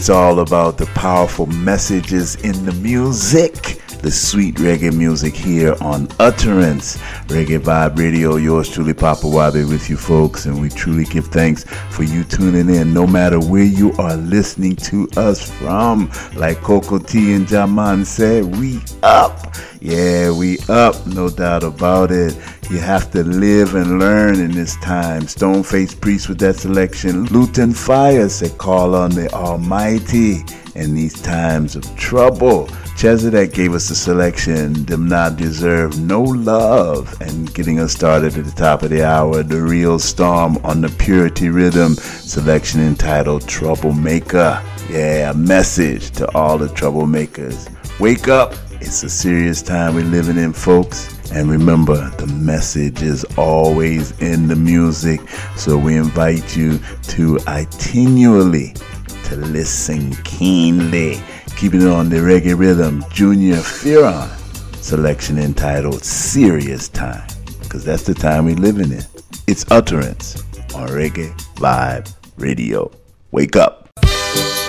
It's all about the powerful messages in the music. The sweet reggae music here on Utterance, Reggae Vibe Radio. Yours truly, Papa Wabi, with you folks, and we truly give thanks for you tuning in, no matter where you are listening to us from. Like Coco T and Jaman said, we up. Yeah, we up, no doubt about it. You have to live and learn in this time. Stoneface Priest with that selection. Luton Fire said, call on the Almighty in these times of trouble. Chesedek gave us a selection, Them Not Deserve No Love, and getting us started at the top of the hour, The Real Storm on the Purity Rhythm selection entitled Troublemaker. Yeah, a message to all the troublemakers. Wake up, it's a serious time we're living in, folks. And remember, the message is always in the music, so we invite you to continually to listen keenly. Keeping it on the reggae rhythm, Junior Fearon selection entitled Serious Time, because that's the time we're living in. It's Utterance on Reggae Vibe Radio. Wake up.